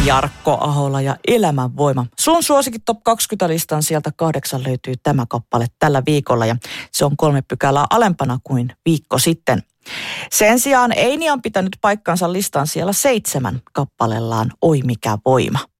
Jarkko Ahola ja Elämänvoima. Sun suosikin Top 20-listan sieltä 8 löytyy tämä kappale tällä viikolla ja se on 3 pykälää alempana kuin viikko sitten. Sen sijaan Eini on pitänyt paikkansa listan siellä 7 kappalellaan Oi mikä voima.